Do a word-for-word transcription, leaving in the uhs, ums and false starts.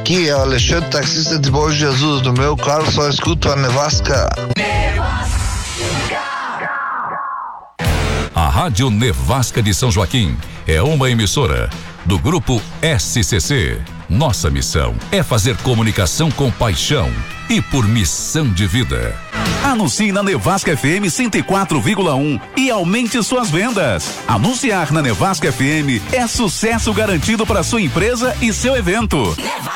Aqui é o Alexandre, taxista de Bom Jesus. No meu carro só escuto a Nevasca. A Rádio Nevasca de São Joaquim é uma emissora do Grupo S C C. Nossa missão é fazer comunicação com paixão e por missão de vida. Anuncie na Nevasca F M cento e quatro vírgula um e aumente suas vendas. Anunciar na Nevasca F M é sucesso garantido para sua empresa e seu evento.